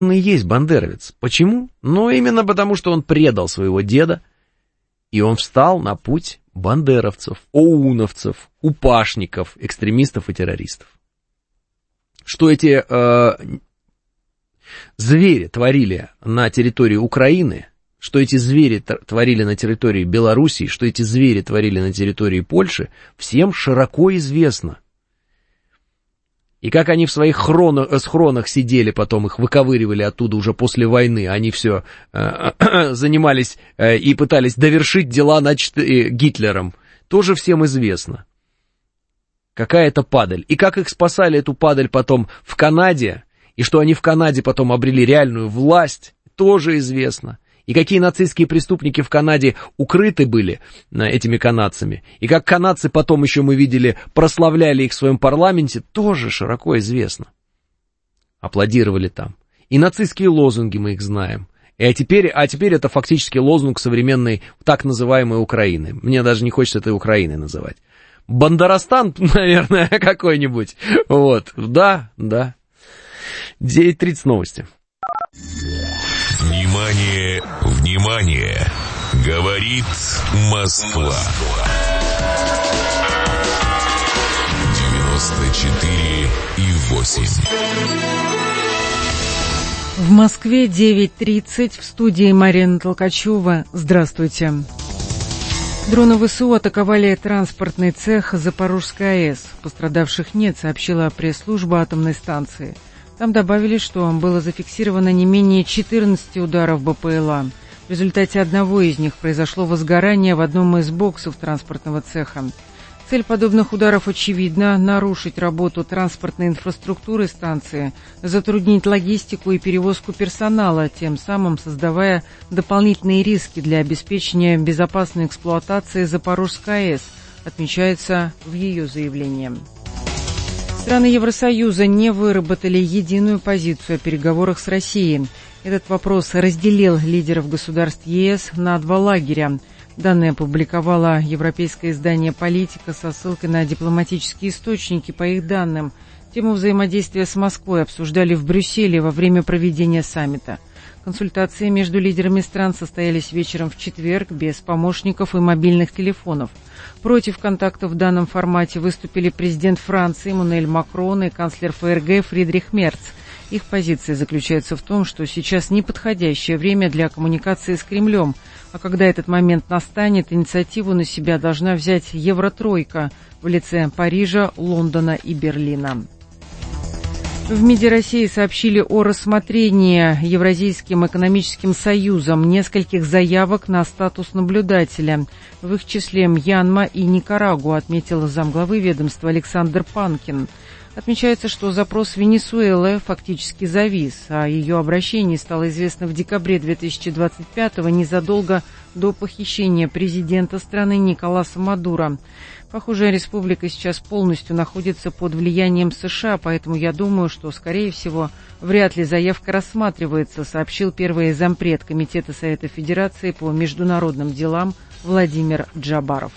и есть бандеровец. Почему? Ну, именно потому, что он предал своего деда, и он встал на путь бандеровцев, оуновцев, упашников, экстремистов и террористов. Что эти звери творили на территории Украины, что эти звери творили на территории Белоруссии, что эти звери творили на территории Польши, всем широко известно. И как они в своих схронах сидели, потом их выковыривали оттуда уже после войны, они все занимались и пытались довершить дела, начатые Гитлером, тоже всем известно. Какая это падаль. И как их спасали, эту падаль, потом в Канаде, и что они в Канаде потом обрели реальную власть, тоже известно. И какие нацистские преступники в Канаде укрыты были этими канадцами. И как канадцы потом еще мы видели, прославляли их в своем парламенте, тоже широко известно. Аплодировали там. И нацистские лозунги мы их знаем. А теперь это фактически лозунг современной так называемой Украины. Мне даже не хочется этой Украиной называть. Бандеростан, наверное, какой-нибудь. Вот, да. 9:30 новости. Внимание, внимание! Говорит Москва. 94,8. В Москве 9:30, в студии Марина Толкачева. Здравствуйте. Дроны ВСУ атаковали транспортный цех Запорожской АЭС. Пострадавших нет, сообщила пресс-служба атомной станции. Там добавили, что было зафиксировано не менее 14 ударов БПЛА. В результате одного из них произошло возгорание в одном из боксов транспортного цеха. Цель подобных ударов очевидна – нарушить работу транспортной инфраструктуры станции, затруднить логистику и перевозку персонала, тем самым создавая дополнительные риски для обеспечения безопасной эксплуатации Запорожской АЭС, отмечается в ее заявлении. Страны Евросоюза не выработали единую позицию о переговорах с Россией. Этот вопрос разделил лидеров государств ЕС на два лагеря. Данные опубликовало европейское издание «Политика» со ссылкой на дипломатические источники. По их данным, тему взаимодействия с Москвой обсуждали в Брюсселе во время проведения саммита. Консультации между лидерами стран состоялись вечером в четверг без помощников и мобильных телефонов. Против контактов в данном формате выступили президент Франции Эммануэль Макрон и канцлер ФРГ Фридрих Мерц. Их позиция заключается в том, что сейчас неподходящее время для коммуникации с Кремлем, а когда этот момент настанет, инициативу на себя должна взять Евротройка в лице Парижа, Лондона и Берлина. В МИДе России сообщили о рассмотрении Евразийским экономическим союзом нескольких заявок на статус наблюдателя. В их числе Мьянма и Никарагуа, отметил замглавы ведомства Александр Панкин. Отмечается, что запрос Венесуэлы фактически завис, а ее обращение стало известно в декабре 2025-го, незадолго до похищения президента страны Николаса Мадуро. Похоже, республика сейчас полностью находится под влиянием США, поэтому я думаю, что, скорее всего, вряд ли заявка рассматривается, сообщил первый зампред Комитета Совета Федерации по международным делам Владимир Джабаров.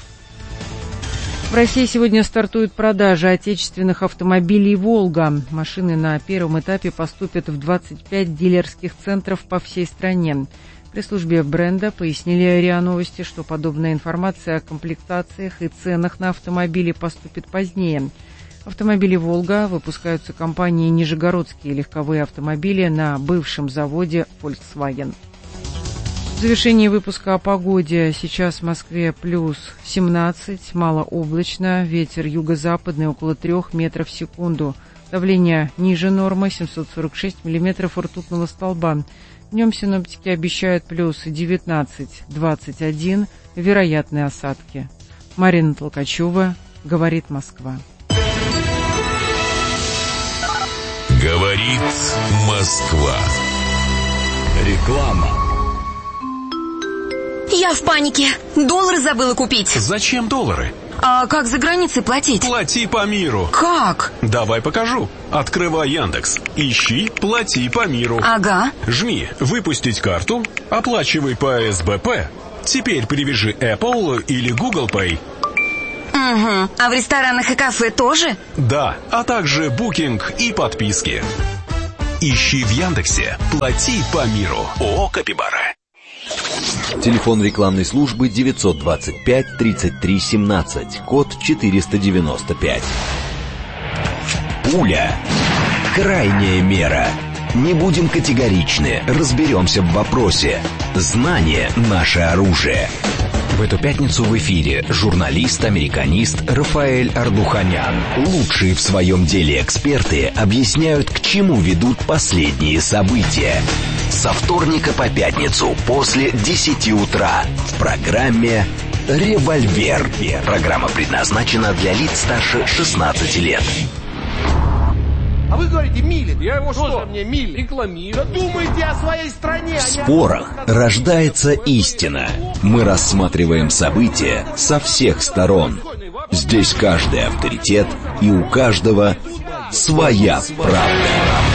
В России сегодня стартует продажа отечественных автомобилей «Волга». Машины на первом этапе поступят в 25 дилерских центров по всей стране. В пресс-службе бренда пояснили РИА Новости, что подобная информация о комплектациях и ценах на автомобили поступит позднее. Автомобили «Волга» выпускаются компанией «Нижегородские легковые автомобили» на бывшем заводе Volkswagen. В завершении выпуска о погоде. Сейчас в Москве плюс 17, малооблачно, ветер юго-западный около 3 метров в секунду. Давление ниже нормы, 746 миллиметров ртутного столба. Днем синоптики обещают плюс 19-21, вероятные осадки. Марина Толкачева, говорит Москва. Говорит Москва. Реклама. Я в панике. Доллары забыла купить. Зачем доллары? А как за границей платить? Плати по миру. Как? Давай покажу. Открывай Яндекс. Ищи «Плати по миру». Ага. Жми «Выпустить карту», оплачивай по СБП. Теперь привяжи Apple или Google Pay. Угу. А в ресторанах и кафе тоже? Да, а также букинг и подписки. ищи в Яндексе. Плати по миру. ООО «Капибара». Телефон рекламной службы 925 33 17, код 495. Пуля. Крайняя мера. Не будем категоричны, разберемся в вопросе. Знание – наше оружие. В эту пятницу в эфире журналист-американист Рафаэль Ардуханян. Лучшие в своем деле эксперты объясняют, к чему ведут последние события. Со вторника по пятницу после 10 утра в программе «Револьвер». Программа предназначена для лиц старше 16 лет. А вы говорите, милит. Я его что? Мне милит. Рекламирую. Да думайте о своей стране. В спорах рождается истина. Мы рассматриваем события со всех сторон. Здесь каждый авторитет, и у каждого своя правда.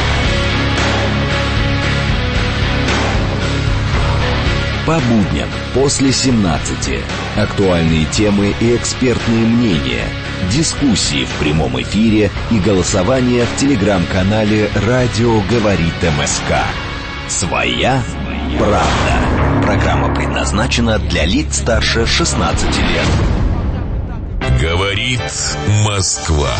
По будням после 17. Актуальные темы и экспертные мнения. Дискуссии в прямом эфире и голосование в телеграм-канале «Радио говорит МСК». Своя правда. Программа предназначена для лиц старше 16 лет. Говорит Москва.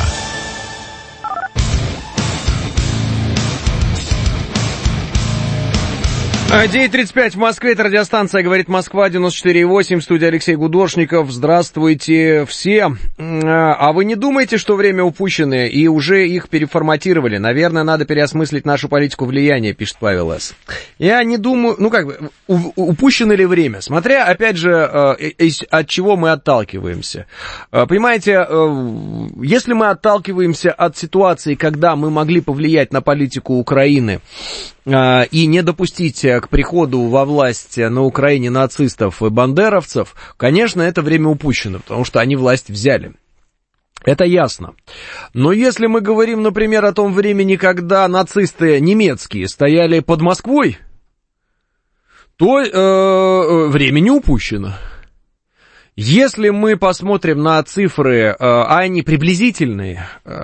9:35 в Москве, это радиостанция «Говорит Москва», 94,8, в студии Алексей Гудошников. Здравствуйте все. А вы не думаете, что время упущенное и уже их переформатировали? Наверное, надо переосмыслить нашу политику влияния, пишет Павел С. Я не думаю, упущено ли время? Смотря, опять же, от чего мы отталкиваемся. Понимаете, если мы отталкиваемся от ситуации, когда мы могли повлиять на политику Украины, и не допустить к приходу во власть на Украине нацистов и бандеровцев, конечно, это время упущено, потому что они власть взяли. Это ясно. Но если мы говорим, например, о том времени, когда нацисты немецкие стояли под Москвой, то время не упущено. Если мы посмотрим на цифры, а они приблизительные,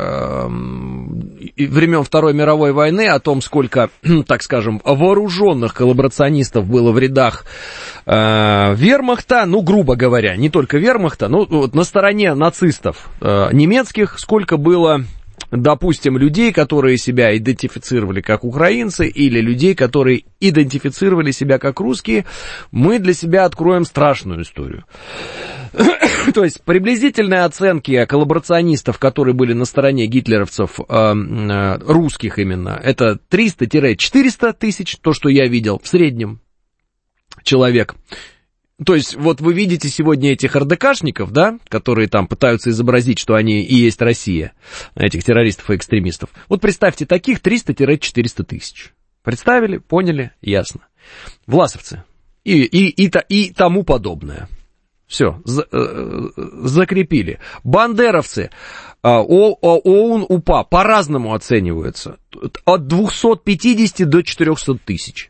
времен Второй мировой войны, о том, сколько, так скажем, вооруженных коллаборационистов было в рядах вермахта, грубо говоря, не только вермахта, но вот на стороне нацистов немецких, сколько было, допустим, людей, которые себя идентифицировали как украинцы, или людей, которые идентифицировали себя как русские, мы для себя откроем страшную историю. То есть приблизительные оценки коллаборационистов, которые были на стороне гитлеровцев, русских именно, это 300-400 тысяч, то, что я видел в среднем человек. То есть вот вы видите сегодня этих РДКшников, да, которые там пытаются изобразить, что они и есть Россия, этих террористов и экстремистов. Вот представьте, таких 300-400 тысяч. Представили, поняли, ясно. Власовцы и тому подобное. Все, закрепили. Бандеровцы, ОУН, УПА по-разному оцениваются. От 250 до 400 тысяч.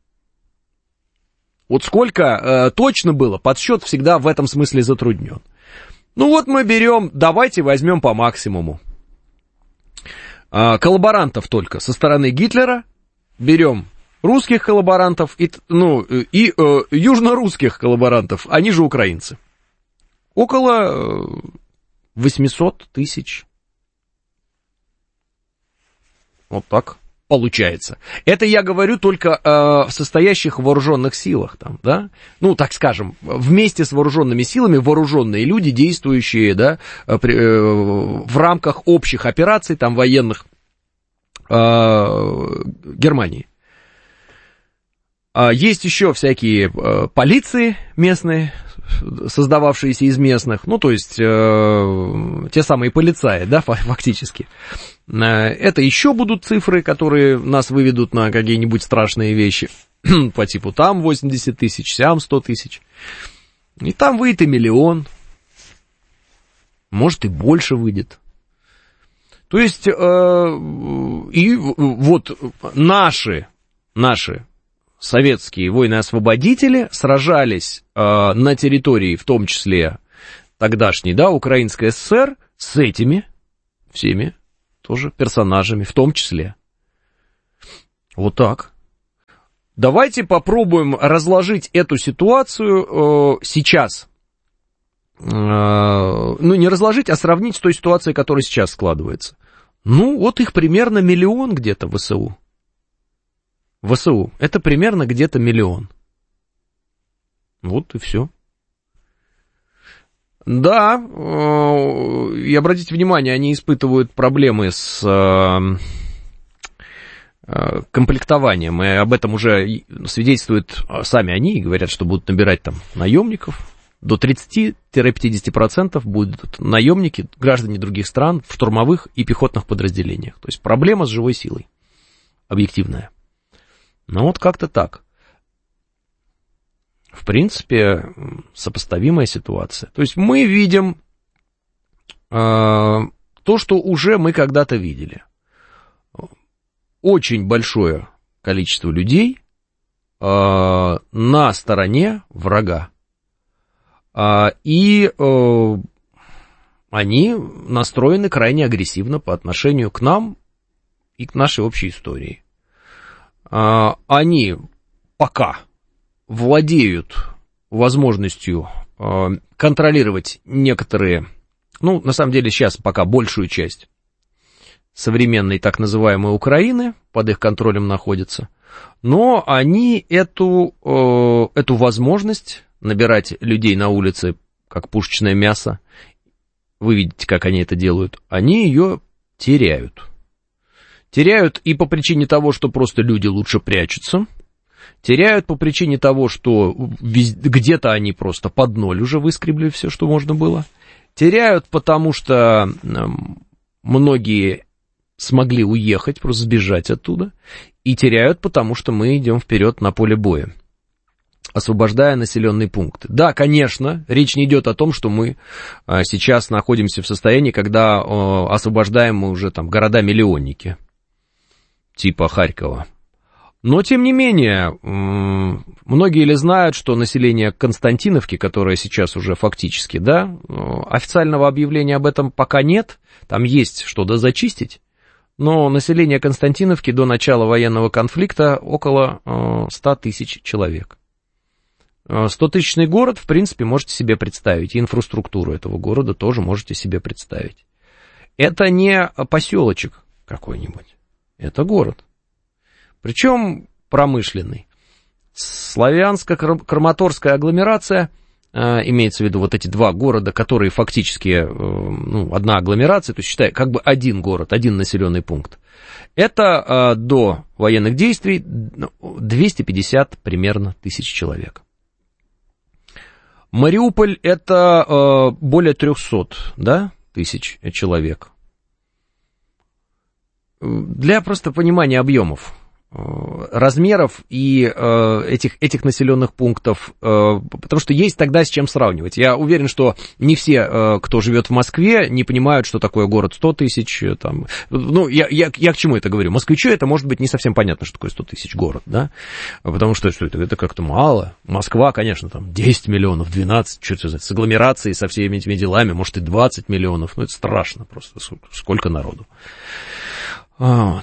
Вот сколько точно было, подсчет всегда в этом смысле затруднен. Мы берем, давайте возьмем по максимуму. Коллаборантов только со стороны Гитлера, берем русских коллаборантов и южно-русских коллаборантов, они же украинцы. Около 800 тысяч. Вот так получается. Это я говорю только в состоящих в вооруженных силах, там, да? Так скажем, вместе с вооруженными силами вооруженные люди, действующие, да, в рамках общих операций, там, военных Германии. Есть еще всякие полиции местные, создававшиеся из местных, то есть те самые полицаи, да, фактически. Это еще будут цифры, которые нас выведут на какие-нибудь страшные вещи, по типу там 80 тысяч, сям 100 тысяч, и там выйдет и миллион, может и больше выйдет. То есть, и вот наши советские воины-освободители сражались на территории, в том числе тогдашней, да, Украинской ССР, с этими всеми тоже персонажами, в том числе. Вот так. Давайте попробуем разложить эту ситуацию сейчас. Ну, не разложить, а сравнить с той ситуацией, которая сейчас складывается. Ну, вот их примерно 1 миллион где-то в ВСУ. ВСУ. Это примерно где-то 1 миллион. Вот и все. Да, и обратите внимание, они испытывают проблемы с комплектованием, и об этом уже свидетельствуют сами они, и говорят, что будут набирать там наемников. До 30-50% будут наемники, граждане других стран в штурмовых и пехотных подразделениях. То есть проблема с живой силой, объективная. Ну вот как-то так. В принципе, сопоставимая ситуация. То есть мы видим то, что уже мы когда-то видели. Очень большое количество людей на стороне врага. И они настроены крайне агрессивно по отношению к нам и к нашей общей истории. Они пока владеют возможностью контролировать некоторые, ну, на самом деле сейчас пока большую часть современной так называемой Украины под их контролем находится, но они эту возможность набирать людей на улице, как пушечное мясо, вы видите, как они это делают, они ее теряют. Теряют и по причине того, что просто люди лучше прячутся, теряют по причине того, что где-то они просто под ноль уже выскребли все, что можно было, теряют потому, что многие смогли уехать, просто сбежать оттуда, и теряют потому, что мы идем вперед на поле боя, освобождая населенные пункты. Да, конечно, речь не идет о том, что мы сейчас находимся в состоянии, когда освобождаем мы уже там города-миллионники, типа Харькова. Но, тем не менее, многие ли знают, что население Константиновки, которое сейчас уже фактически, да, официального объявления об этом пока нет, там есть что зачистить, но население Константиновки до начала военного конфликта около 100 тысяч человек. 100-тысячный город, в принципе, можете себе представить, и инфраструктуру этого города тоже можете себе представить. Это не поселочек какой-нибудь, это город. Причем промышленный. Славянско-Краматорская агломерация, имеется в виду вот эти два города, которые фактически, ну, одна агломерация, то есть считай, как бы один город, один населенный пункт. Это до военных действий 250 примерно тысяч человек. Мариуполь это более 300, да, тысяч человек. Для просто понимания объемов, размеров и этих населенных пунктов, потому что есть тогда с чем сравнивать. Я уверен, что не все, кто живет в Москве, не понимают, что такое город 100 тысяч. Там. Ну, я к чему это говорю? Москвичу это может быть не совсем понятно, что такое 100 тысяч город, да? Потому что это как-то мало. Москва, конечно, там 10 миллионов, 12, что это, с агломерацией, со всеми этими делами, может и 20 миллионов. Ну, это страшно просто, сколько народу. Вот.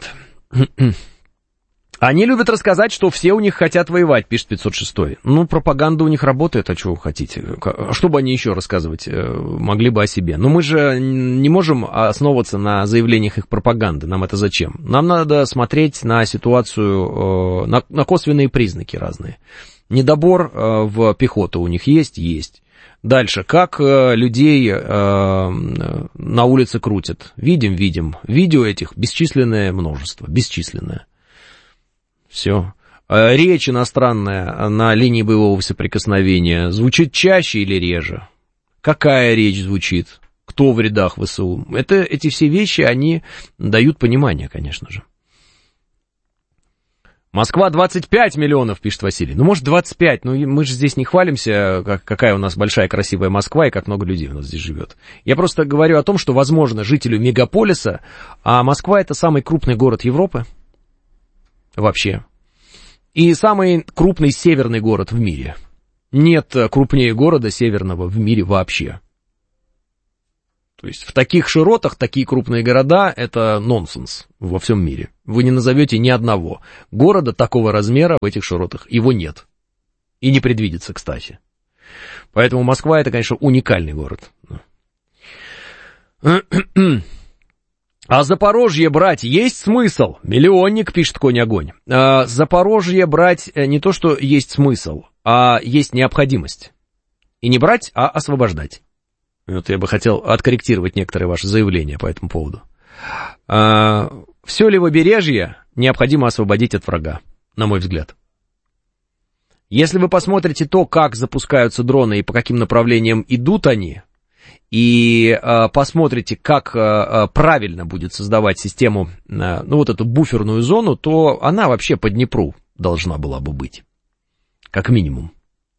Они любят рассказать, что все у них хотят воевать, пишет 506. Ну, пропаганда у них работает, а что вы хотите? Что бы они еще рассказывать могли бы о себе? Но мы же не можем основываться на заявлениях их пропаганды. Нам это зачем? Нам надо смотреть на ситуацию, на косвенные признаки разные. Недобор в пехоту у них есть? Есть. Дальше, как людей на улице крутят? Видим. Видео этих бесчисленное множество, бесчисленное. Все. Речь иностранная на линии боевого соприкосновения звучит чаще или реже? Какая речь звучит? Кто в рядах ВСУ? Эти все вещи, они дают понимание, конечно же. Москва 25 миллионов, пишет Василий. Ну, может, 25, но мы же здесь не хвалимся, какая у нас большая красивая Москва и как много людей у нас здесь живет. Я просто говорю о том, что, возможно, жителю мегаполиса, а Москва это самый крупный город Европы, вообще. И самый крупный северный город в мире. Нет крупнее города северного в мире вообще. То есть в таких широтах такие крупные города — это нонсенс во всем мире. Вы не назовете ни одного города такого размера в этих широтах. Его нет. И не предвидится, кстати. Поэтому Москва — это, конечно, уникальный город. А Запорожье брать есть смысл? Миллионник, пишет Конь-огонь. Запорожье брать не то, что есть смысл, а есть необходимость. И не брать, а освобождать. Вот я бы хотел откорректировать некоторые ваши заявления по этому поводу. Все левобережье необходимо освободить от врага, на мой взгляд. Если вы посмотрите то, как запускаются дроны и по каким направлениям идут они, и посмотрите, как правильно будет создавать систему, ну вот эту буферную зону, то она вообще по Днепру должна была бы быть, как минимум.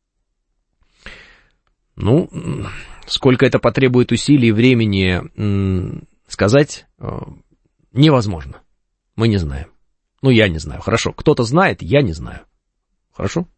Ну, сколько это потребует усилий и времени, сказать невозможно. Мы не знаем. Ну, я не знаю. Хорошо, кто-то знает, я не знаю. Хорошо?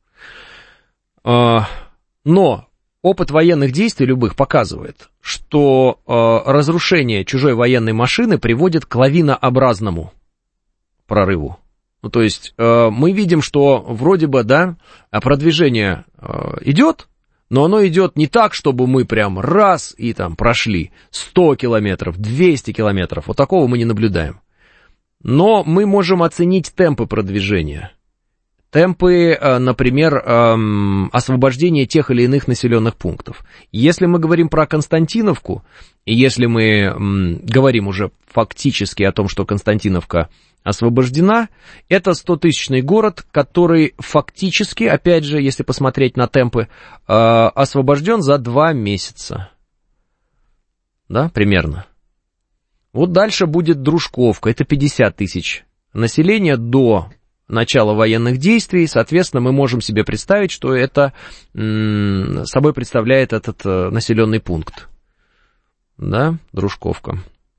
Но опыт военных действий любых показывает, что разрушение чужой военной машины приводит к лавинообразному прорыву. Ну, то есть мы видим, что вроде бы, да, продвижение идет, но оно идет не так, чтобы мы прям раз и там прошли 100 километров, 200 километров. Вот такого мы не наблюдаем. Но мы можем оценить темпы продвижения. Темпы, например, освобождения тех или иных населенных пунктов. Если мы говорим про Константиновку, и если мы говорим уже фактически о том, что Константиновка освобождена, это 100-тысячный город, который фактически, опять же, если посмотреть на темпы, освобожден за 2 месяца. Да, примерно. Вот дальше будет Дружковка, это 50 тысяч населения до начала военных действий, соответственно, мы можем себе представить, что это собой представляет этот населенный пункт. Да, Дружковка.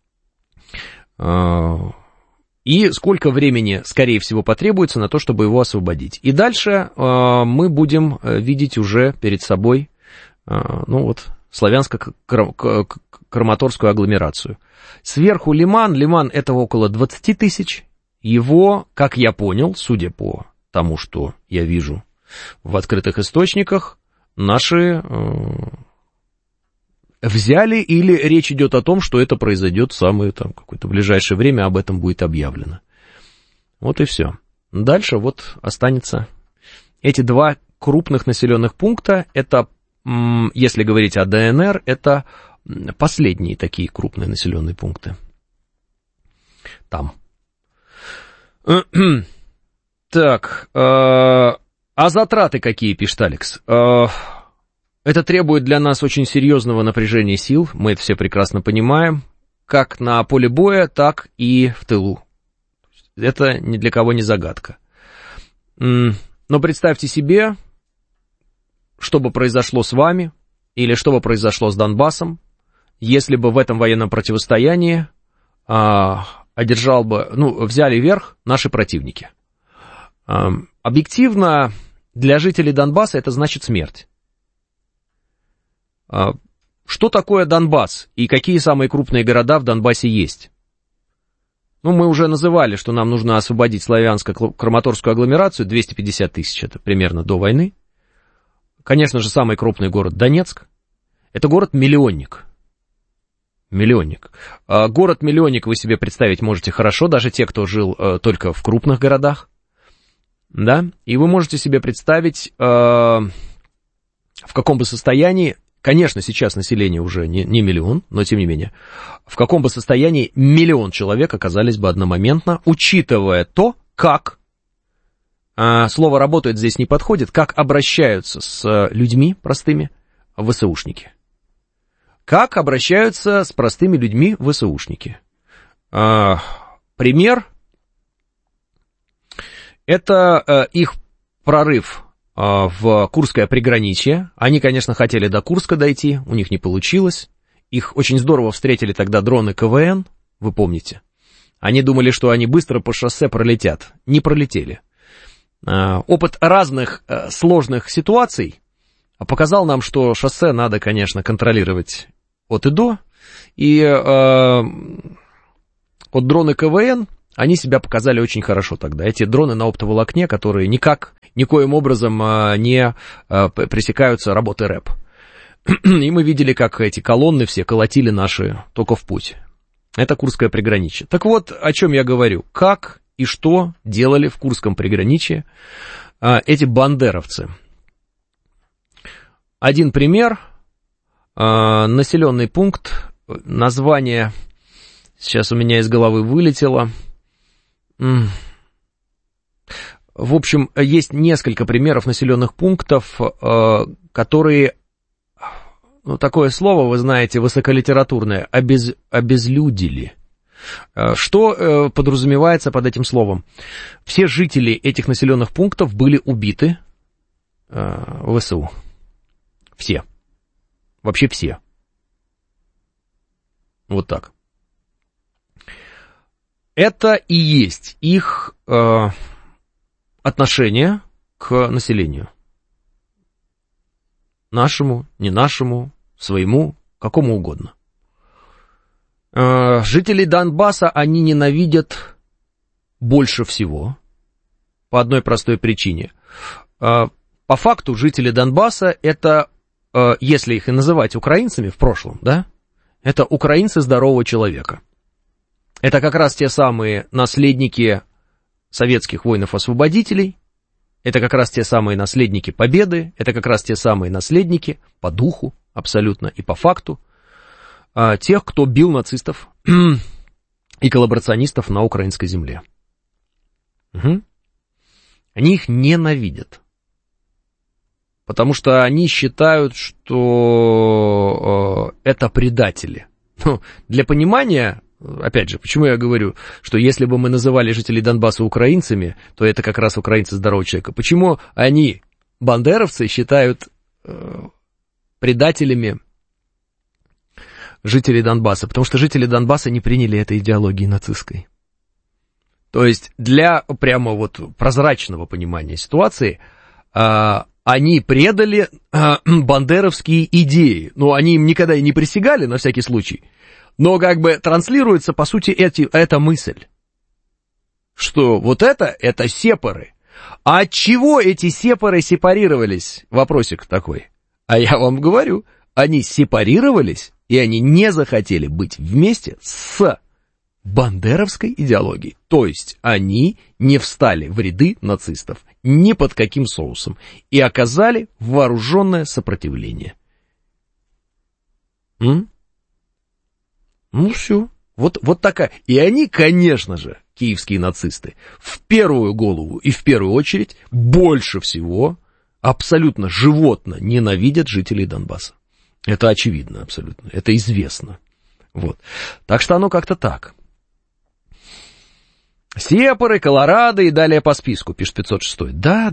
И сколько времени, скорее всего, потребуется на то, чтобы его освободить. И дальше мы будем видеть уже перед собой, ну вот, славянско-краматорскую агломерацию. Сверху Лиман. Лиман — это около 20 тысяч. Его, как я понял, судя по тому, что я вижу в открытых источниках, наши взяли, или речь идет о том, что это произойдет в самое там какое-то ближайшее время, об этом будет объявлено. Вот и все. Дальше вот останется эти 2 крупных населенных пункта. Это, если говорить о ДНР, это последние такие крупные населенные пункты. Там. Так, а затраты какие, пишет Алекс? Это требует для нас очень серьезного напряжения сил, мы это все прекрасно понимаем, как на поле боя, так и в тылу. Это ни для кого не загадка. Но представьте себе, что бы произошло с вами, или что бы произошло с Донбассом, если бы в этом военном противостоянии взяли верх наши противники. Объективно, для жителей Донбасса это значит смерть. Что такое Донбасс и какие самые крупные города в Донбассе есть? Ну, мы уже называли, что нам нужно освободить славянско-краматорскую агломерацию, 250 тысяч, это примерно до войны. Конечно же, самый крупный город Донецк. Это город-миллионник. Миллионник. Город-миллионник вы себе представить можете хорошо, даже те, кто жил только в крупных городах. Да? И вы можете себе представить, в каком бы состоянии, конечно, сейчас население уже не миллион, но тем не менее, в каком бы состоянии 1 миллион человек оказались бы одномоментно, учитывая то, как, слово «работает» здесь не подходит, как обращаются с людьми простыми ВСУшники. Как обращаются с простыми людьми ВСУшники. Пример – это их прорыв в Курское приграничье. Они, конечно, хотели до Курска дойти, у них не получилось. Их очень здорово встретили тогда дроны КВН, вы помните. Они думали, что они быстро по шоссе пролетят. Не пролетели. Опыт разных сложных ситуаций показал нам, что шоссе надо, конечно, контролировать от и до, И вот дроны КВН, они себя показали очень хорошо тогда. Эти дроны на оптоволокне, которые никоим образом не пресекаются работой РЭП. И мы видели, как эти колонны все колотили наши только в путь. Это Курское приграничье. Так вот, о чем я говорю. Как и что делали в Курском приграничье эти бандеровцы. Один пример. Населенный пункт, название сейчас у меня из головы вылетело. В общем, есть несколько примеров населенных пунктов, которые, ну, такое слово, вы знаете, высоколитературное, обезлюдили. Что подразумевается под этим словом? Все жители этих населенных пунктов были убиты ВСУ. Все. Вообще все. Вот так. Это и есть их отношение к населению. Нашему, не нашему, своему, какому угодно. Жителей Донбасса они ненавидят больше всего. По одной простой причине. По факту жители Донбасса это, если их и называть украинцами в прошлом, да, это украинцы здорового человека. Это как раз те самые наследники советских воинов-освободителей, это как раз те самые наследники Победы, это как раз те самые наследники по духу абсолютно и по факту тех, кто бил нацистов и коллаборационистов на украинской земле. Угу. Они их ненавидят, потому что они считают, что это предатели. Ну, для понимания, опять же, почему я говорю, что если бы мы называли жителей Донбасса украинцами, то это как раз украинцы здорового человека. Почему они, бандеровцы, считают предателями жителей Донбасса? Потому что жители Донбасса не приняли этой идеологии нацистской. То есть для прямо вот прозрачного понимания ситуации они предали бандеровские идеи. Ну, они им никогда и не присягали, на всякий случай. Но как бы транслируется, по сути, эта мысль, что вот это сепары. А от чего эти сепары сепарировались? Вопросик такой. А я вам говорю, они сепарировались, и они не захотели быть вместе с бандеровской идеологией. То есть они не встали в ряды нацистов ни под каким соусом и оказали вооруженное сопротивление. Ну все, вот такая. И они, конечно же, киевские нацисты, в первую голову и в первую очередь больше всего абсолютно животно ненавидят жителей Донбасса. Это очевидно абсолютно, это известно. Вот. Так что оно как-то так. Сепары, Колорадо и далее по списку, пишет 506. Да.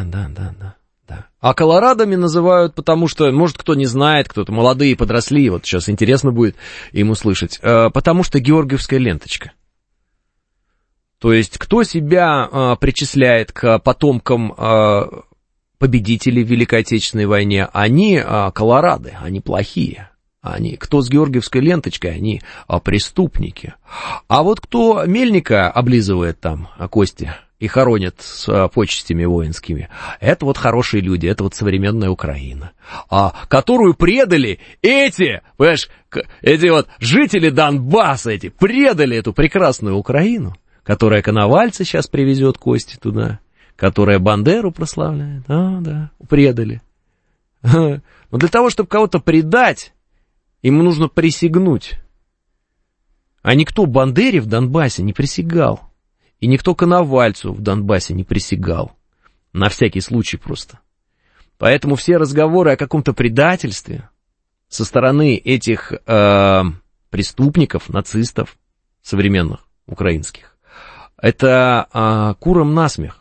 А колорадами называют, потому что, может, кто не знает, кто-то молодые подросли, вот сейчас интересно будет им услышать, потому что георгиевская ленточка. То есть, кто себя причисляет к потомкам победителей в Великой Отечественной войне, они колорады, они плохие. Кто с георгиевской ленточкой, они преступники. А вот кто мельника облизывает там кости и хоронят с почестями воинскими, это вот хорошие люди, это вот современная Украина, которую предали эти вот жители Донбасса, предали эту прекрасную Украину, которая Коновальца сейчас привезет кости туда, которая Бандеру прославляет, предали. Но для того, чтобы кого-то предать, ему нужно присягнуть. А никто Бандере в Донбассе не присягал. И никто Коновальцу в Донбассе не присягал. На всякий случай просто. Поэтому все разговоры о каком-то предательстве со стороны этих преступников, нацистов, современных, украинских, это курам насмех.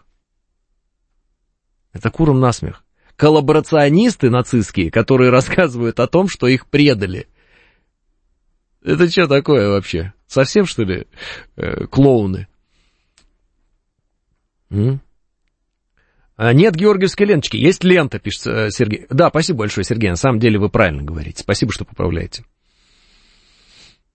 Это курам насмех. Коллаборационисты нацистские, которые рассказывают о том, что их предали. Это что такое вообще? Совсем, что ли, клоуны? Нет георгиевской ленточки, есть лента, пишет Сергей. Да, спасибо большое, Сергей, на самом деле вы правильно говорите. Спасибо, что поправляете.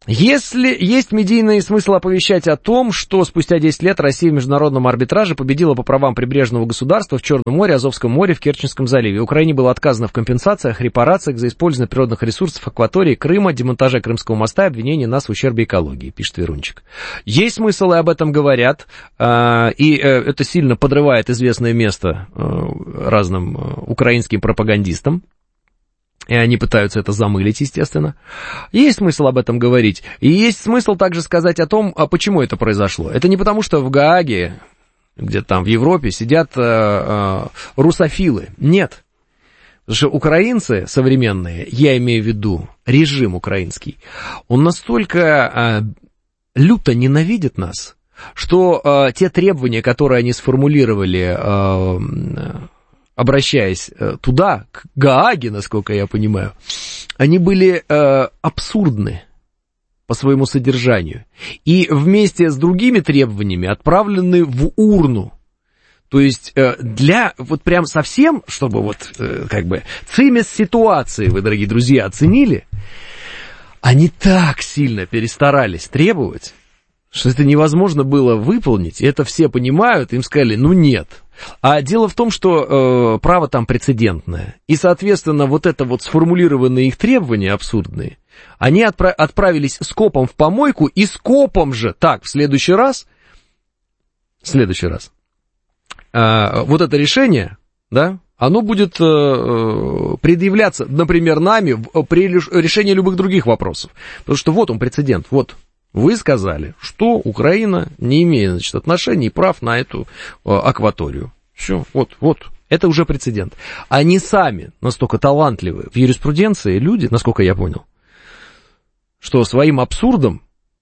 Если есть медийный смысл оповещать о том, что спустя 10 лет Россия в международном арбитраже победила по правам прибрежного государства в Черном море, Азовском море, в Керченском заливе. Украине было отказано в компенсациях, репарациях за использование природных ресурсов акватории Крыма, демонтаже Крымского моста и обвинение нас в ущербе экологии, пишет Верунчик. Есть смысл, и об этом говорят, и это сильно подрывает известное место разным украинским пропагандистам. И они пытаются это замылить, естественно. Есть смысл об этом говорить. И есть смысл также сказать о том, почему это произошло. Это не потому, что в Гааге, где-то там в Европе, сидят русофилы. Нет. Потому что украинцы современные, я имею в виду режим украинский, он настолько люто ненавидит нас, что те требования, которые они сформулировали, обращаясь туда, к Гааге, насколько я понимаю, они были абсурдны по своему содержанию. И вместе с другими требованиями отправлены в урну. То есть для, вот прям совсем, чтобы вот как бы цимес ситуации, вы, дорогие друзья, оценили, они так сильно перестарались требовать, что это невозможно было выполнить, и это все понимают, им сказали, ну нет. А дело в том, что право там прецедентное, и, соответственно, вот это вот сформулированные их требования абсурдные, они отправились скопом в помойку, и скопом же, так, в следующий раз, вот это решение, да, оно будет предъявляться, например, нами при решении любых других вопросов, потому что вот он прецедент, вот. Вы сказали, что Украина не имеет, значит, отношений и прав на эту акваторию. Все, вот, это уже прецедент. Они сами настолько талантливы в юриспруденции люди, насколько я понял, что своим абсурдом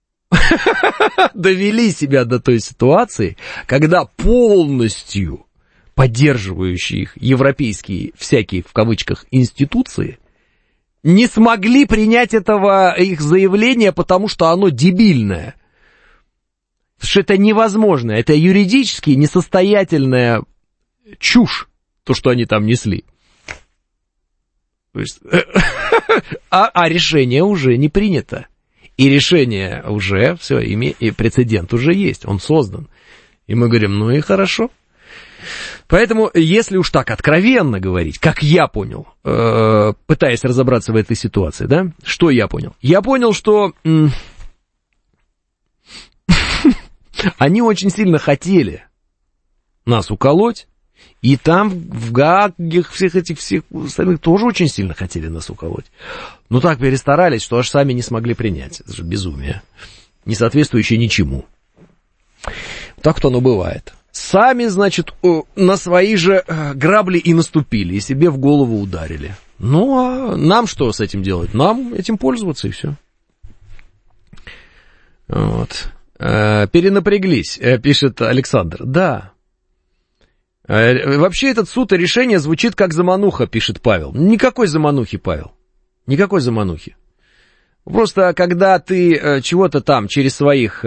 довели себя до той ситуации, когда полностью поддерживающие их европейские всякие, в кавычках, институции не смогли принять этого их заявления, потому что оно дебильное. Потому что это невозможно. Это юридически несостоятельная чушь, то, что они там несли. То есть, а решение уже не принято. И решение уже, все, и прецедент уже есть, он создан. И мы говорим, ну и хорошо. Поэтому, если уж так откровенно говорить, как я понял, пытаясь разобраться в этой ситуации, да, что я понял? Я понял, что они очень сильно хотели нас уколоть, и там в Гааге всех остальных тоже очень сильно хотели нас уколоть. Но так перестарались, что аж сами не смогли принять. Это же безумие, не соответствующее ничему. Так-то оно бывает. Сами, значит, на свои же грабли и наступили, и себе в голову ударили. Ну, а нам что с этим делать? Нам этим пользоваться, и все. Вот. Перенапряглись, пишет Александр. Да. Вообще этот суд и решение звучит как замануха, пишет Павел. Никакой заманухи, Павел. Никакой заманухи. Просто когда ты чего-то там через своих...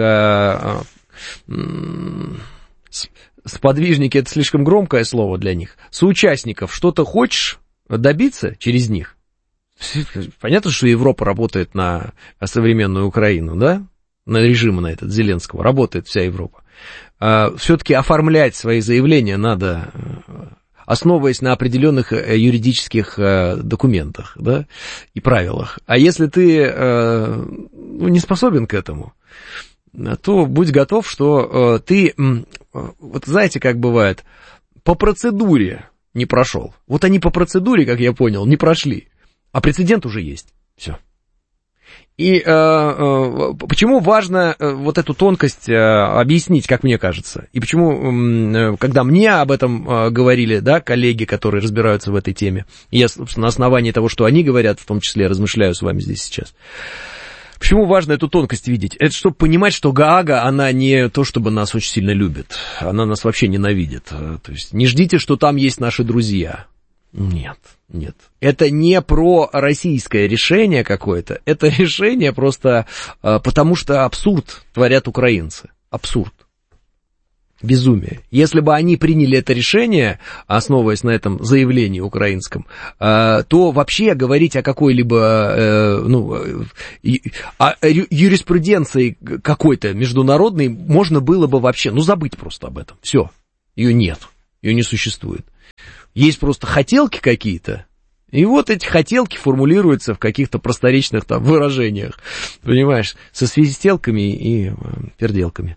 сподвижники — это слишком громкое слово для них. Соучастников что-то хочешь добиться через них? Понятно, что Европа работает на современную Украину, да? На режим на этот Зеленского. Работает вся Европа. Все-таки оформлять свои заявления надо, основываясь на определенных юридических документах, да, и правилах. А если ты не способен к этому, то будь готов, что ты, вот знаете, как бывает, по процедуре не прошел. Вот они по процедуре, как я понял, не прошли, а прецедент уже есть. Все. И почему важно вот эту тонкость объяснить, как мне кажется, и почему, когда мне об этом говорили, да, коллеги, которые разбираются в этой теме, и я, собственно, на основании того, что они говорят, в том числе, размышляю с вами здесь сейчас. Почему важно эту тонкость видеть? Это чтобы понимать, что Гаага, она не то, чтобы нас очень сильно любит, она нас вообще ненавидит. То есть не ждите, что там есть наши друзья. Нет. Это не про российское решение какое-то, это решение просто потому, что абсурд творят украинцы. Абсурд. Безумие. Если бы они приняли это решение, основываясь на этом заявлении украинском, то вообще говорить о какой-либо о юриспруденции какой-то международной можно было бы вообще, забыть просто об этом. Все. Ее нет. Ее не существует. Есть просто хотелки какие-то, и вот эти хотелки формулируются в каких-то просторечных там выражениях, понимаешь, со свистелками и перделками.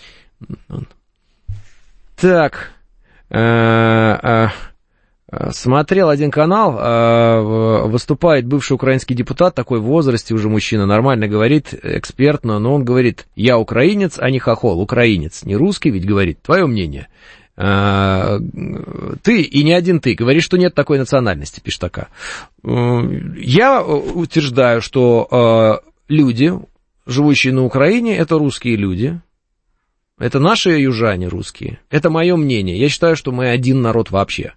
Так, смотрел один канал, выступает бывший украинский депутат, такой в возрасте уже мужчина, нормально говорит, экспертно, но он говорит, я украинец, а не хохол, украинец, не русский, ведь говорит, твое мнение. Ты, и не один ты, говоришь, что нет такой национальности, пишет такая. Я утверждаю, что люди, живущие на Украине, это русские люди. Это наши южане русские. Это мое мнение. Я считаю, что мы один народ вообще.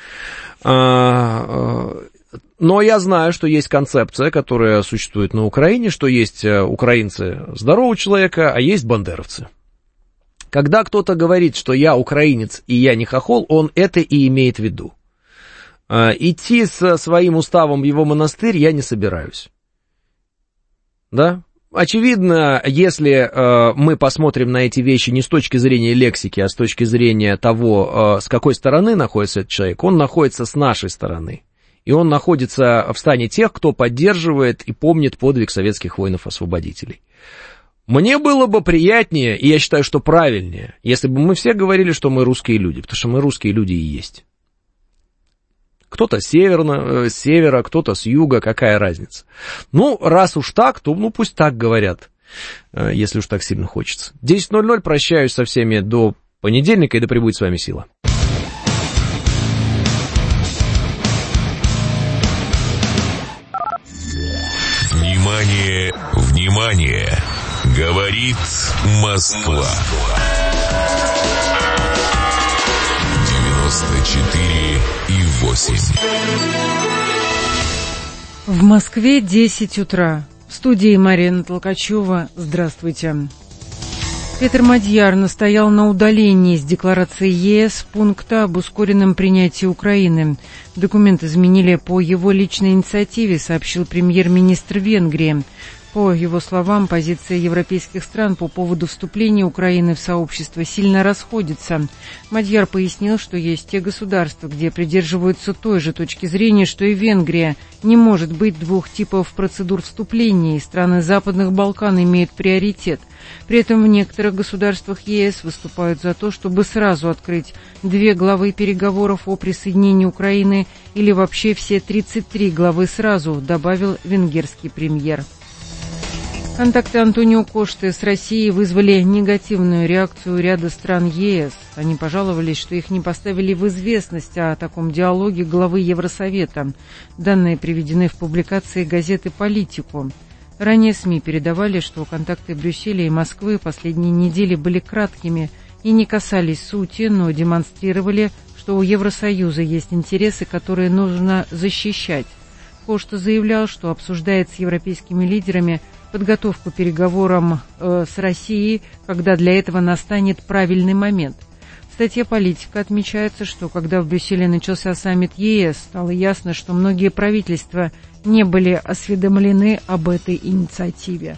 Но я знаю, что есть концепция, которая существует на Украине, что есть украинцы здорового человека, а есть бандеровцы. Когда кто-то говорит, что я украинец и я не хохол, он это и имеет в виду. Идти со своим уставом в его монастырь я не собираюсь. Да? Очевидно, если мы посмотрим на эти вещи не с точки зрения лексики, а с точки зрения того, с какой стороны находится этот человек, он находится с нашей стороны. И он находится в стане тех, кто поддерживает и помнит подвиг советских воинов-освободителей. Мне было бы приятнее, и я считаю, что правильнее, если бы мы все говорили, что мы русские люди, потому что мы русские люди и есть. Кто-то с севера, кто-то с юга, какая разница. Раз уж так, то пусть так говорят, если уж так сильно хочется. 10:00, прощаюсь со всеми до понедельника, и да пребудет с вами сила. Внимание, внимание! Говорит Москва. 94,8. В Москве 10 утра. В студии Марина Толкачева. Здравствуйте. Петр Мадьяр настоял на удалении из декларации ЕС пункта об ускоренном принятии Украины. Документ изменили по его личной инициативе, сообщил премьер-министр Венгрии. По его словам, позиция европейских стран по поводу вступления Украины в сообщество сильно расходится. Мадьяр пояснил, что есть те государства, где придерживаются той же точки зрения, что и Венгрия. Не может быть двух типов процедур вступления, и страны Западных Балкан имеют приоритет. При этом в некоторых государствах ЕС выступают за то, чтобы сразу открыть 2 главы переговоров о присоединении Украины или вообще все 33 главы сразу, добавил венгерский премьер. Контакты Антонио Кошты с Россией вызвали негативную реакцию ряда стран ЕС. Они пожаловались, что их не поставили в известность о таком диалоге главы Евросовета. Данные приведены в публикации газеты «Политику». Ранее СМИ передавали, что контакты Брюсселя и Москвы последние недели были краткими и не касались сути, но демонстрировали, что у Евросоюза есть интересы, которые нужно защищать. Кошта заявлял, что обсуждает с европейскими лидерами подготовку к переговорам с Россией, когда для этого настанет правильный момент. В статье «Политика» отмечается, что когда в Брюсселе начался саммит ЕС, стало ясно, что многие правительства не были осведомлены об этой инициативе.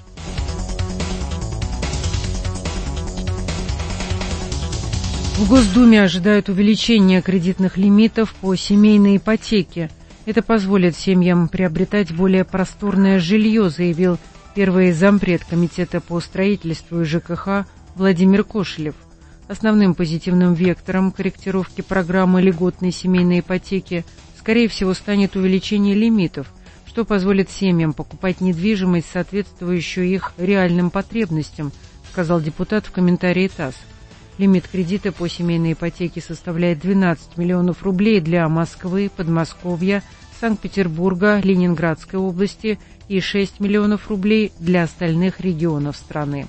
В Госдуме ожидают увеличения кредитных лимитов по семейной ипотеке. Это позволит семьям приобретать более просторное жилье, заявил первый зампред Комитета по строительству и ЖКХ Владимир Кошелев. Основным позитивным вектором корректировки программы льготной семейной ипотеки, скорее всего, станет увеличение лимитов, что позволит семьям покупать недвижимость, соответствующую их реальным потребностям, сказал депутат в комментарии ТАСС. Лимит кредита по семейной ипотеке составляет 12 миллионов рублей для Москвы, Подмосковья, Санкт-Петербурга, Ленинградской области и 6 миллионов рублей для остальных регионов страны.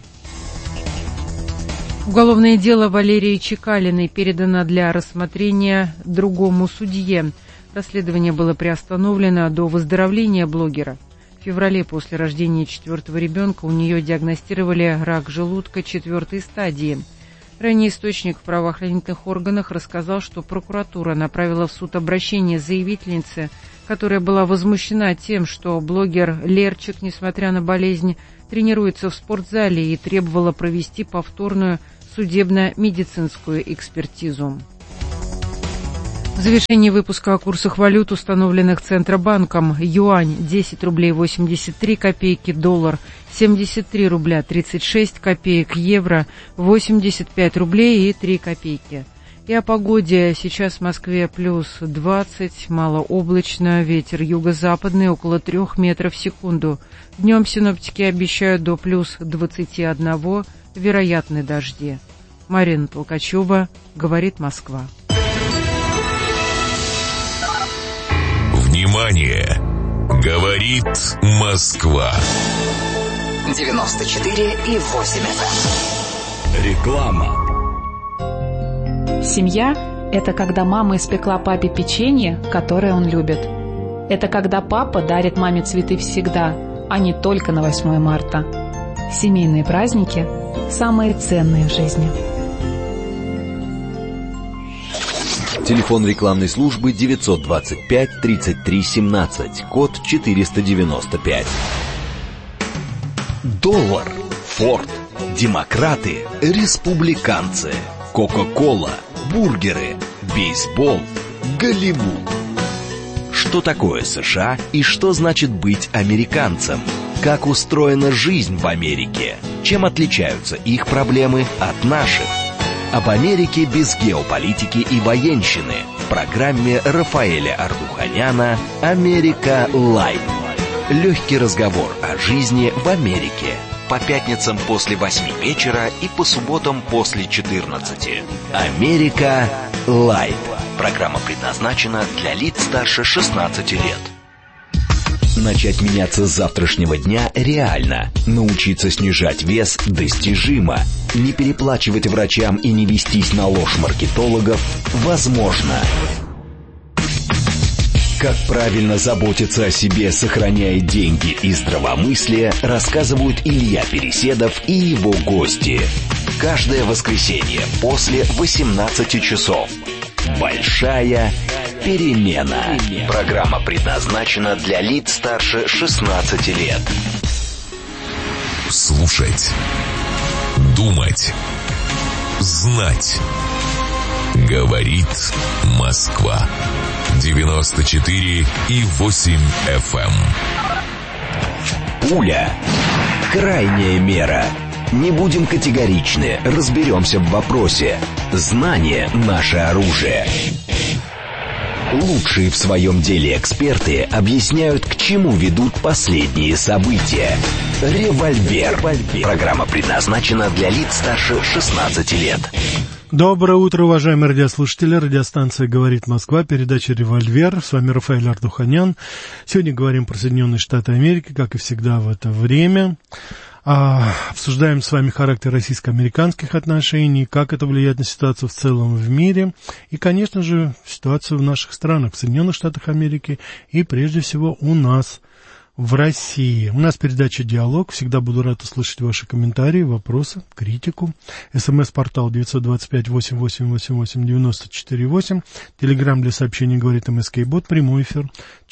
Уголовное дело Валерии Чекалиной передано для рассмотрения другому судье. Расследование было приостановлено до выздоровления блогера. В феврале после рождения 4-го ребенка у нее диагностировали рак желудка 4-й стадии. Ранее источник в правоохранительных органах рассказал, что прокуратура направила в суд обращение заявительницы, которая была возмущена тем, что блогер Лерчик, несмотря на болезнь, тренируется в спортзале и требовала провести повторную судебно-медицинскую экспертизу. В завершении выпуска о курсах валют, установленных Центробанком: юань 10 рублей 83 копейки, доллар 73 рубля 36 копеек, евро 85 рублей и 3 копейки. И о погоде. Сейчас в Москве плюс 20, малооблачно, ветер юго-западный около 3 метров в секунду. Днем синоптики обещают до плюс 21, вероятны дожди. Марина Толкачева, говорит Москва. Внимание! Говорит Москва. 94,8 FM. Реклама. Семья – это когда мама испекла папе печенье, которое он любит. Это когда папа дарит маме цветы всегда, а не только на 8 марта. Семейные праздники – самые ценные в жизни. Телефон рекламной службы 925 33 17, код 495. Доллар, Форд, демократы, республиканцы, Кока-кола, бургеры, бейсбол, Голливуд. Что такое США и что значит быть американцем? Как устроена жизнь в Америке? Чем отличаются их проблемы от наших? Об Америке без геополитики и военщины в программе Рафаэля Ардуханяна «Америка Лайв». Легкий разговор о жизни в Америке. По пятницам после 8 вечера и по субботам после 14. «Америка Лайв». Программа предназначена для лиц старше 16 лет. Начать меняться с завтрашнего дня реально. Научиться снижать вес достижимо. Не переплачивать врачам и не вестись на ложь маркетологов возможно. Как правильно заботиться о себе, сохраняя деньги и здравомыслие, рассказывают Илья Переседов и его гости. Каждое воскресенье после 18 часов. Большая перемена. Программа предназначена для лиц старше 16 лет. Слушать, думать, знать. Говорит Москва. 94,8 FM. Пуля. Крайняя мера. Не будем категоричны, разберемся в вопросе. Знание – наше оружие. Лучшие в своем деле эксперты объясняют, к чему ведут последние события. Револьвер. Программа предназначена для лиц старше 16 лет. Доброе утро, уважаемые радиослушатели. Радиостанция «Говорит Москва», передача «Револьвер». С вами Рафаэль Ардуханян. Сегодня говорим про Соединенные Штаты Америки, как и всегда в это время. Обсуждаем с вами характер российско-американских отношений, как это влияет на ситуацию в целом в мире и, конечно же, ситуацию в наших странах, в Соединенных Штатах Америки и, прежде всего, у нас в России. У нас передача «Диалог». Всегда буду рад услышать ваши комментарии, вопросы, критику. СМС-портал 925-8888-94-8. Телеграм для сообщений «Говорит МСК» и бот. Прямой эфир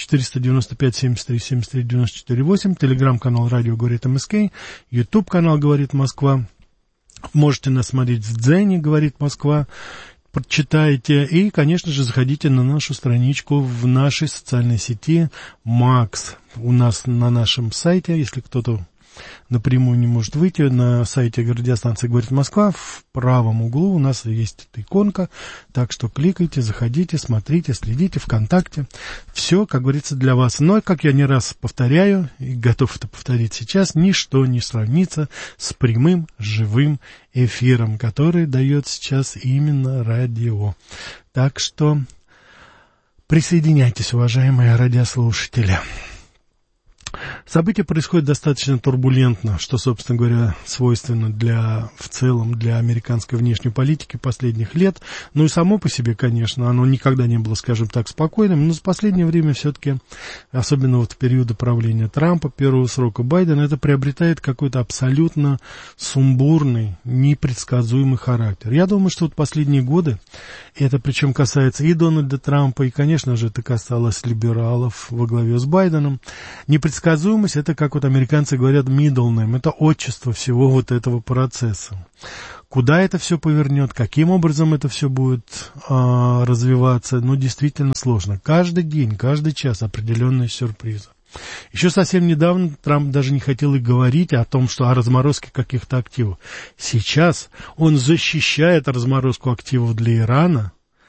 495-73-73-94-8. Телеграм-канал «Радио Говорит МСК». Ютуб-канал «Говорит Москва». Можете нас смотреть в Дзене «Говорит Москва». Прочитайте и, конечно же, заходите на нашу страничку в нашей социальной сети Макс. У нас на нашем сайте, если кто-то напрямую не может выйти, на сайте радиостанции «Говорит Москва» в правом углу у нас есть эта иконка, так что кликайте, заходите, смотрите, следите, ВКонтакте. Все, как говорится, для вас. Но, как я не раз повторяю, и готов это повторить сейчас, ничто не сравнится с прямым, живым эфиром, который дает сейчас именно радио. Так что присоединяйтесь, уважаемые радиослушатели. События происходят достаточно турбулентно, что, собственно говоря, свойственно в целом для американской внешней политики последних лет. Ну и само по себе, конечно, оно никогда не было, скажем так, спокойным, но в последнее время все-таки, особенно вот в периоды правления Трампа, первого срока Байдена, это приобретает какой-то абсолютно сумбурный, непредсказуемый характер. Я думаю, что вот последние годы, это причем касается и Дональда Трампа, и, конечно же, это касалось либералов во главе с Байденом, непредсказуемость — это, как вот американцы говорят, middle name, это отчество всего вот этого процесса. Куда это все повернет, каким образом это все будет развиваться, ну, действительно сложно. Каждый день, каждый час определенные сюрпризы. Еще совсем недавно Трамп даже не хотел и говорить о том, что о разморозке каких-то активов. Сейчас он защищает разморозку активов для Ирана.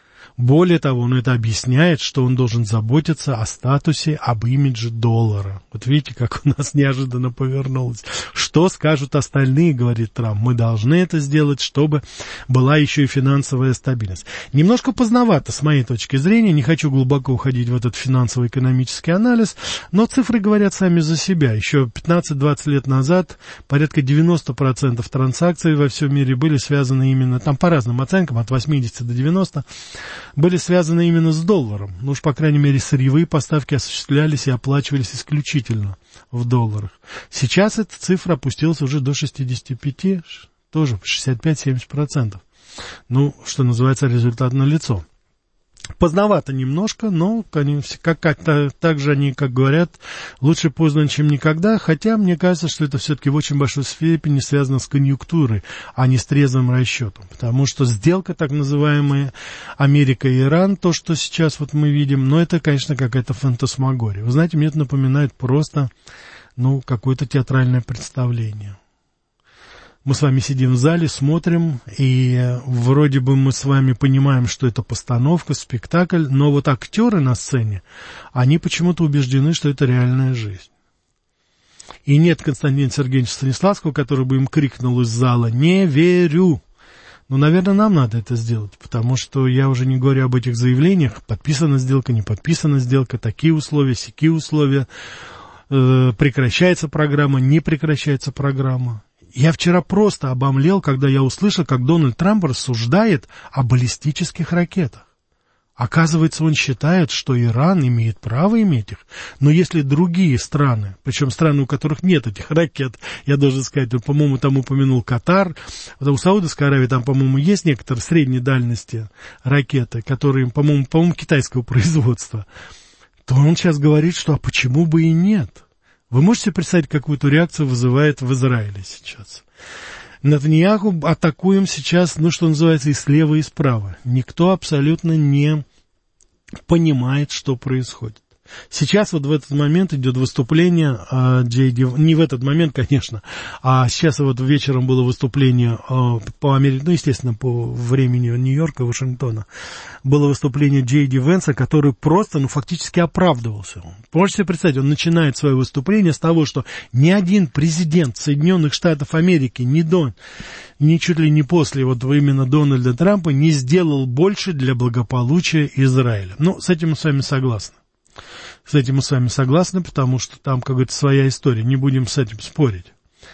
Более того, он это объясняет, что он должен заботиться о статусе, об имидже доллара. Вот видите, как у нас неожиданно повернулось. Что скажут остальные, говорит Трамп, мы должны это сделать, чтобы была еще и финансовая стабильность. Немножко поздновато, с моей точки зрения, не хочу глубоко уходить в этот финансово-экономический анализ, но цифры говорят сами за себя. Еще 15-20 лет назад порядка 90% транзакций во всем мире были связаны именно, там по разным оценкам, от 80 до 90%, были связаны именно с долларом. Ну уж, по крайней мере, сырьевые поставки осуществлялись и оплачивались исключительно в долларах. Сейчас эта цифра опустилась уже до 65%, тоже 65-70%. Ну, что называется, результат налицо. Поздновато немножко, но, конечно, как-то так же они, как говорят, лучше поздно, чем никогда, хотя мне кажется, что это все-таки в очень большой степени связано с конъюнктурой, а не с трезвым расчетом, потому что сделка, так называемая Америка и Иран, то, что сейчас вот мы видим, но это, конечно, какая-то фантасмагория. Вы знаете, мне это напоминает просто, ну, какое-то театральное представление. Мы с вами сидим в зале, смотрим, и вроде бы мы с вами понимаем, что это постановка, спектакль, но вот актеры на сцене, они почему-то убеждены, что это реальная жизнь. И нет Константина Сергеевича Станиславского, который бы им крикнул из зала «Не верю!». Ну, наверное, нам надо это сделать, потому что я уже не говорю об этих заявлениях, подписана сделка, не подписана сделка, такие условия, сякие условия, прекращается программа, не прекращается программа. Я вчера просто обомлел, когда я услышал, как Дональд Трамп рассуждает о баллистических ракетах. Оказывается, он считает, что Иран имеет право иметь их, но если другие страны, причем страны, у которых нет этих ракет, я должен сказать, он, по-моему, там упомянул Катар, у Саудовской Аравии там, по-моему, есть некоторые средней дальности ракеты, которые, по-моему, китайского производства, то он сейчас говорит, что а почему бы и нет? Вы можете представить, какую-то реакцию вызывает в Израиле сейчас? Нетаньяху атакуем сейчас, ну, что называется, и слева, и справа. Никто абсолютно не понимает, что происходит. Сейчас вот в этот момент идет выступление J.D. Не в этот момент, конечно, а сейчас вот вечером было выступление по Америке, ну, естественно, по времени Нью-Йорка, Вашингтона, было выступление J.D. Венса, который просто, ну, фактически оправдывался. Можете себе представить, он начинает свое выступление с того, что ни один президент Соединенных Штатов Америки ни чуть ли не после вот именно Дональда Трампа не сделал больше для благополучия Израиля. Ну, с этим мы с вами согласны. С этим мы с вами согласны, потому что там, как говорится, своя история, не будем с этим спорить.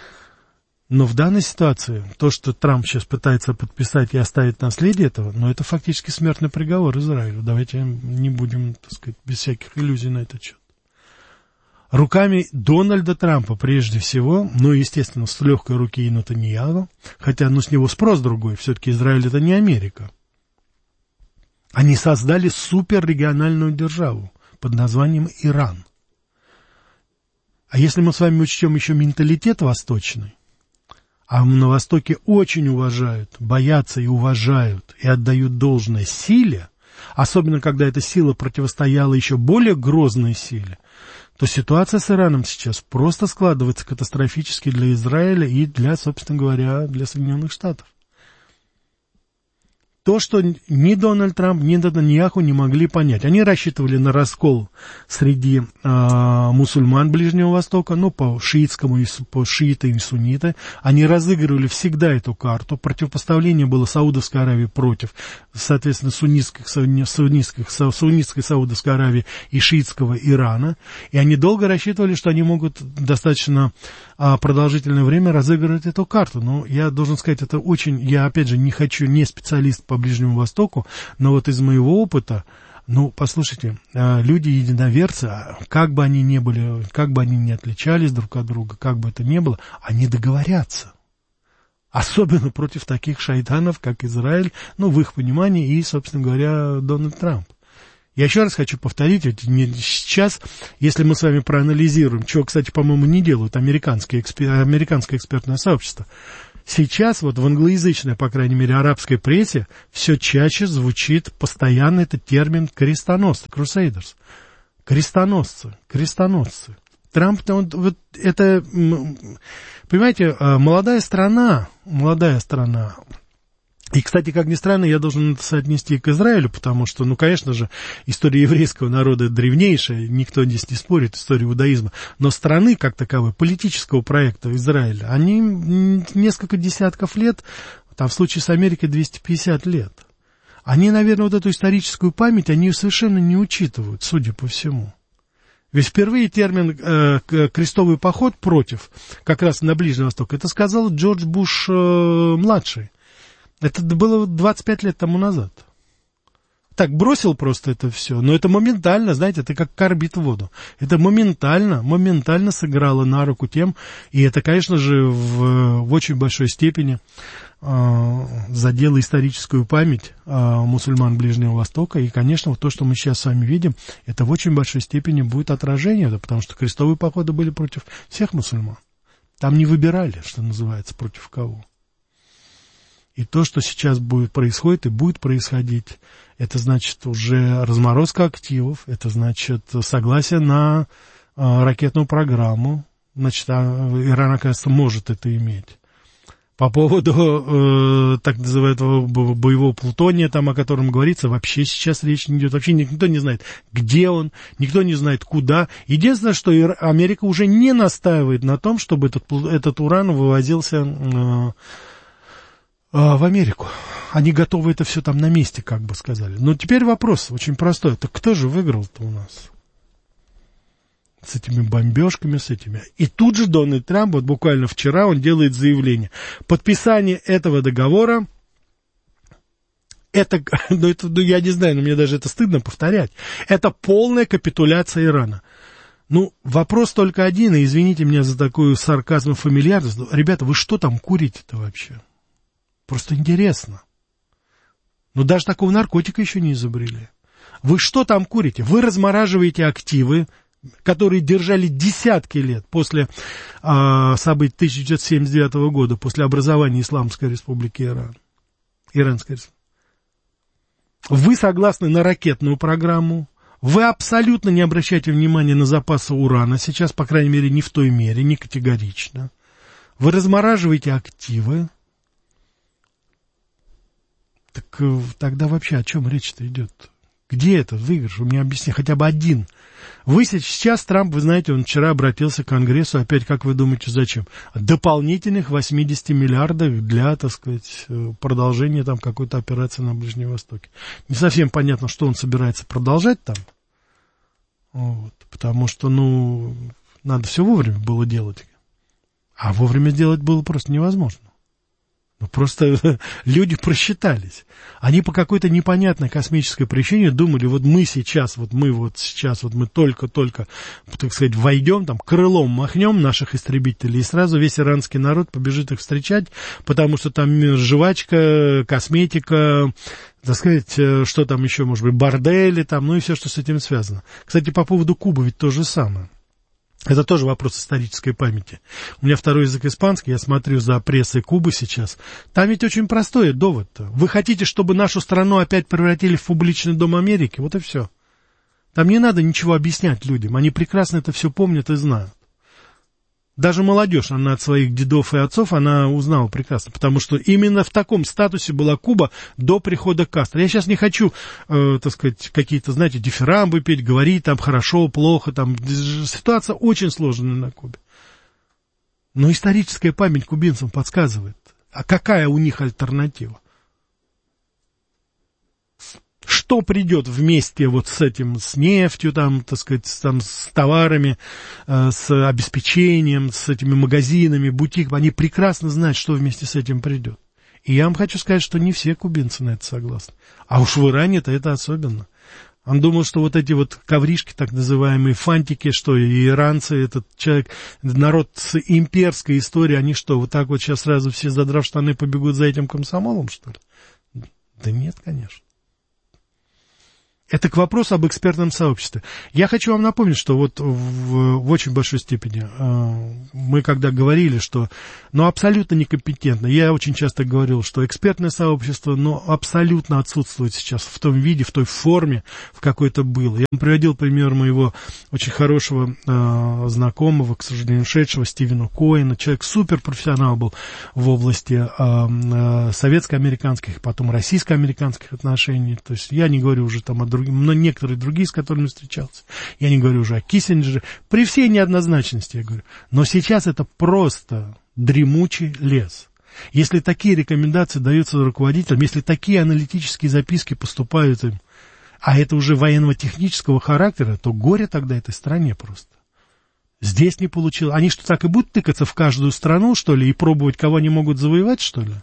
Но в данной ситуации, то, что Трамп сейчас пытается подписать и оставить наследие этого, ну, это фактически смертный приговор Израилю. Давайте не будем, так сказать, без всяких иллюзий на этот счет. Руками Дональда Трампа, прежде всего, ну, естественно, с легкой руки и Нетаньяху, хотя, ну, с него спрос другой, все-таки Израиль это не Америка. Они создали суперрегиональную державу под названием Иран. А если мы с вами учтем еще менталитет восточный, а на Востоке очень уважают, боятся и уважают, и отдают должное силе, особенно когда эта сила противостояла еще более грозной силе, то ситуация с Ираном сейчас просто складывается катастрофически для Израиля и для, собственно говоря, для Соединенных Штатов. то, что ни Дональд Трамп, ни Нетаньяху не могли понять. Они рассчитывали на раскол среди мусульман Ближнего Востока, ну, по шиитскому, по шииты и сунниты. Они разыгрывали всегда эту карту. Противопоставление было Саудовской Аравии против, соответственно, суннитской Саудовской Аравии и шиитского Ирана. И они долго рассчитывали, что они могут достаточно продолжительное время разыгрывать эту карту. Но я должен сказать, это очень... Я, опять же, не специалист по Ближнему Востоку, но вот из моего опыта, ну, послушайте, люди-единоверцы, как бы они ни были, как бы они ни отличались друг от друга, как бы это ни было, они договорятся. Особенно против таких шайтанов, как Израиль, ну, в их понимании, и, собственно говоря, Дональд Трамп. Я еще раз хочу повторить, ведь сейчас, если мы с вами проанализируем, чего, кстати, по-моему, не делают американское экспертное сообщество, сейчас вот в англоязычной, по крайней мере, арабской прессе все чаще звучит постоянно этот термин крестоносцы, crusaders. Крестоносцы. Трамп, вот это, понимаете, молодая страна, и, кстати, как ни странно, я должен это соотнести к Израилю, потому что, ну, конечно же, история еврейского народа древнейшая, никто здесь не спорит, история иудаизма, но страны, как таковой, политического проекта Израиля, они несколько десятков лет, там в случае с Америкой 250 лет. Они, наверное, вот эту историческую память, они ее совершенно не учитывают, судя по всему. Ведь впервые термин «крестовый поход против», как раз на Ближний Восток, это сказал Джордж Буш-младший. Это было 25 лет тому назад. Так, бросил просто это все, но это моментально, знаете, это как карбид в воду. Это моментально сыграло на руку тем, и это, конечно же, в очень большой степени задело историческую память мусульман Ближнего Востока, и, конечно, вот то, что мы сейчас с вами видим, это в очень большой степени будет отражение, потому что крестовые походы были против всех мусульман. Там не выбирали, что называется, против кого. И то, что сейчас происходит и будет происходить, это значит уже разморозка активов, это значит согласие на ракетную программу. Значит, Иран, оказывается, может это иметь. По поводу так называемого боевого плутония, там, о котором говорится, вообще сейчас речь не идет. Вообще никто не знает, где он, никто не знает, куда. Единственное, что Америка уже не настаивает на том, чтобы этот уран вывозился в Америку. Они готовы это все там на месте, как бы сказали. Но теперь вопрос очень простой. Так кто же выиграл-то у нас? С этими бомбежками, с этими. И тут же Дональд Трамп, вот буквально вчера, он делает заявление. Подписание этого договора, это, я не знаю, но мне даже это стыдно повторять. Это полная капитуляция Ирана. Ну, вопрос только один, и извините меня за такую сарказм и фамильярность. Ребята, вы что там курите-то вообще? Просто интересно. Ну, даже такого наркотика еще не изобрели. Вы что там курите? Вы размораживаете активы, которые держали десятки лет после событий 1979 года, после образования Исламской Республики Иран. Иранской Республики. Вы согласны на ракетную программу. Вы абсолютно не обращаете внимания на запасы урана. Сейчас, по крайней мере, не в той мере, не категорично. Вы размораживаете активы. Так тогда вообще о чем речь-то идет? Где это выигрыш? Вы мне объясните, хотя бы один. Вы сейчас, Трамп, вы знаете, он вчера обратился к Конгрессу, опять, как вы думаете, зачем? Дополнительных 80 миллиардов для, так сказать, продолжения там какой-то операции на Ближнем Востоке. Не совсем понятно, что он собирается продолжать там. Вот, потому что, ну, надо все вовремя было делать. А вовремя делать было просто невозможно. Ну, просто люди просчитались. Они по какой-то непонятной космической причине думали, вот мы только, так сказать, войдем, там, крылом махнем наших истребителей, и сразу весь иранский народ побежит их встречать, потому что там жвачка, косметика, так сказать, что там еще, может быть, бордели, там, ну и все, что с этим связано. Кстати, по поводу Кубы ведь то же самое. Это тоже вопрос исторической памяти. У меня второй язык испанский, я смотрю за прессой Кубы сейчас. Там ведь очень простой довод-то. Вы хотите, чтобы нашу страну опять превратили в публичный дом Америки? Вот и все. Там не надо ничего объяснять людям. Они прекрасно это все помнят и знают. Даже молодежь, она от своих дедов и отцов, она узнала прекрасно, потому что именно в таком статусе была Куба до прихода Кастро. Я сейчас не хочу, так сказать, какие-то, знаете, дифирамбы петь, говорить там хорошо, плохо, там ситуация очень сложная на Кубе. Но историческая память кубинцам подсказывает, а какая у них альтернатива? Что придет вместе вот с этим, с нефтью, там, так сказать, там, с товарами, с обеспечением, с этими магазинами, бутиками, они прекрасно знают, что вместе с этим придет. И я вам хочу сказать, что не все кубинцы на это согласны. А уж в Иране-то это особенно. Он думал, что вот эти вот ковришки, так называемые фантики, что и иранцы, этот человек, народ с имперской историей, они что, вот так вот сейчас сразу все, задрав штаны, побегут за этим комсомолом, что ли? Да нет, конечно. Это к вопросу об экспертном сообществе. Я хочу вам напомнить, что вот в очень большой степени мы когда говорили, что абсолютно некомпетентно, я очень часто говорил, что экспертное сообщество абсолютно отсутствует сейчас в том виде, в той форме, в какой это было. Я вам приводил пример моего очень хорошего знакомого, к сожалению, ушедшего, Стивена Коэна. Человек суперпрофессионал был в области советско-американских, потом российско-американских отношений. То есть я не говорю уже там о других, но некоторые другие, с которыми встречался. Я не говорю уже о Киссинджере. При всей неоднозначности, я говорю. Но сейчас это просто дремучий лес. Если такие рекомендации даются руководителям, если такие аналитические записки поступают им, а это уже военно-технического характера, то горе тогда этой стране просто. Здесь не получилось. Они что, так и будут тыкаться в каждую страну, что ли, и пробовать, кого они могут завоевать, что ли?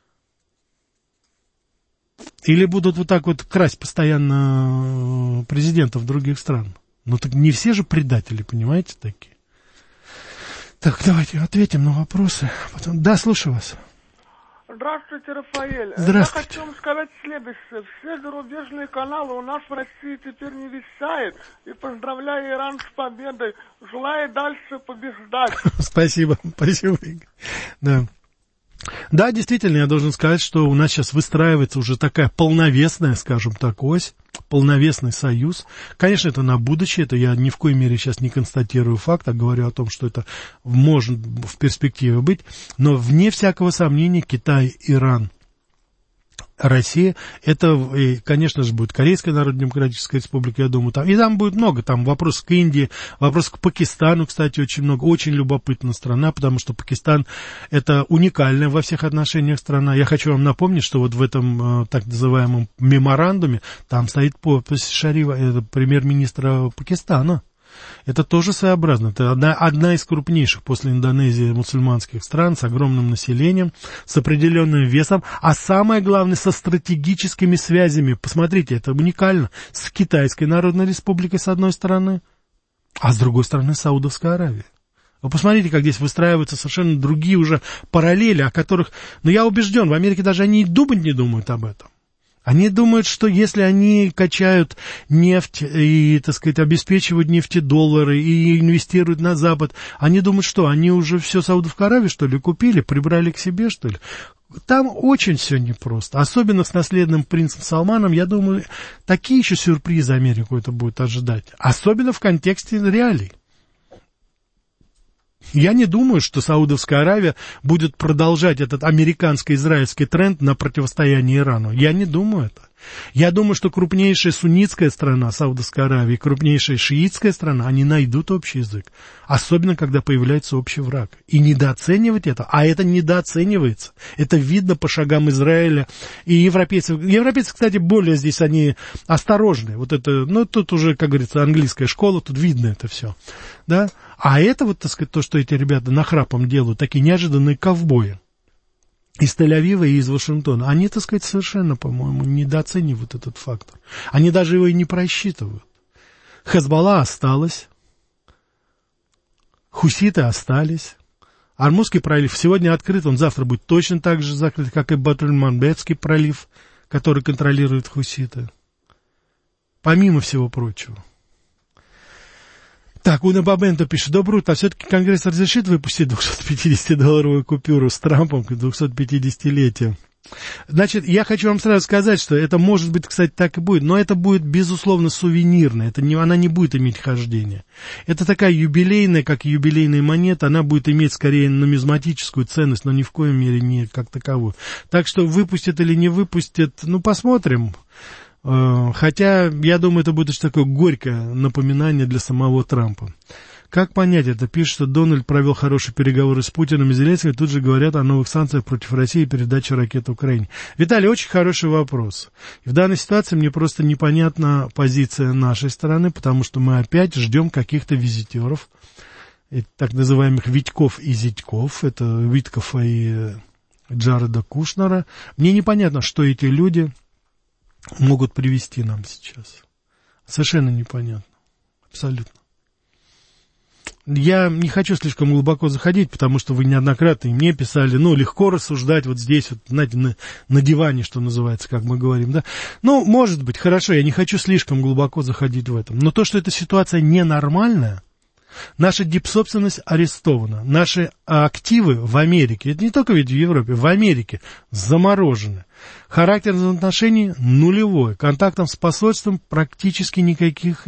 Или будут вот так вот красть постоянно президентов других стран? Ну так не все же предатели, понимаете, такие. Так, давайте ответим на вопросы. Потом... Да, слушаю вас. Здравствуйте, Рафаэль. Здравствуйте. Я хочу вам сказать следующее. Все зарубежные каналы у нас в России теперь не вещают. И поздравляю Иран с победой. Желаю дальше побеждать. Спасибо, Игорь. Да. Да, действительно, я должен сказать, что у нас сейчас выстраивается уже такая полновесная, скажем так, ось, полновесный союз. Конечно, это на будущее, это я ни в коей мере сейчас не констатирую факт, а говорю о том, что это может в перспективе быть. Но вне всякого сомнения Китай, Иран, Россия, это, конечно же, будет Корейская Народно-Демократическая Республика, я думаю, там, и там будет много, там вопрос к Индии, вопрос к Пакистану, кстати, очень много, очень любопытная страна, потому что Пакистан это уникальная во всех отношениях страна. Я хочу вам напомнить, что вот в этом так называемом меморандуме там стоит подпись Шарифа, это премьер-министра Пакистана. Это тоже своеобразно. Это одна из крупнейших после Индонезии мусульманских стран с огромным населением, с определенным весом, а самое главное, со стратегическими связями. Посмотрите, это уникально. С Китайской Народной Республикой с одной стороны, а с другой стороны Саудовской Аравией. Вы посмотрите, как здесь выстраиваются совершенно другие уже параллели, о которых, я убежден, в Америке даже они и думать не думают об этом. Они думают, что если они качают нефть и, так сказать, обеспечивают нефтедоллары и инвестируют на Запад, они думают, что они уже все Саудовской Аравии, что ли, купили, прибрали к себе, что ли? Там очень все непросто. Особенно с наследным принцем Салманом, я думаю, такие еще сюрпризы Америку это будет ожидать. Особенно в контексте реалий. Я не думаю, что Саудовская Аравия будет продолжать этот американско-израильский тренд на противостояние Ирану. Я не думаю это. Я думаю, что крупнейшая суннитская страна, Саудовская Аравия, и крупнейшая шиитская страна, они найдут общий язык. Особенно, когда появляется общий враг. И недооценивать это, а это недооценивается. Это видно по шагам Израиля и европейцев. Европейцы, кстати, более здесь они осторожные. Вот это, тут уже, как говорится, английская школа, тут видно это все. Да? А это вот, так сказать, то, что эти ребята нахрапом делают, такие неожиданные ковбои из Тель-Авива и из Вашингтона, они, так сказать, совершенно, по-моему, недооценивают этот фактор. Они даже его и не просчитывают. Хезболла осталась, хуситы остались, Ормузский пролив сегодня открыт, он завтра будет точно так же закрыт, как и Бат-эль-Манбетский пролив, который контролирует хуситы. Помимо всего прочего. Так, Уна Бабенто пишет: доброе утро, а все-таки Конгресс разрешит выпустить $250 купюру с Трампом к 250-летию? Значит, я хочу вам сразу сказать, что это может быть, кстати, так и будет, но это будет, безусловно, сувенирно, она не будет иметь хождения. Это такая юбилейная, как юбилейная монета, она будет иметь скорее нумизматическую ценность, но ни в коем мере не как таковую. Так что выпустят или не выпустят, посмотрим. Хотя, я думаю, это будет очень такое горькое напоминание для самого Трампа. Как понять это? Пишет, что Дональд провел хорошие переговоры с Путиным и Зеленским, тут же говорят о новых санкциях против России и передаче ракет Украине. Виталий, очень хороший вопрос. И в данной ситуации мне просто непонятна позиция нашей стороны, потому что мы опять ждем каких-то визитеров, так называемых Витьков и Зитьков, это Виткова и Джареда Кушнера. Мне непонятно, что эти люди могут привести нам сейчас. Совершенно непонятно. Абсолютно. Я не хочу слишком глубоко заходить, потому что вы неоднократно и мне писали, легко рассуждать вот здесь, вот, знаете, на диване, что называется, как мы говорим, да. Может быть, хорошо, я не хочу слишком глубоко заходить в этом. Но то, что эта ситуация ненормальная, наша дипсобственность арестована, наши активы в Америке, это не только ведь в Европе, в Америке заморожены. Характер взаимоотношений нулевой, контактов с посольством практически никаких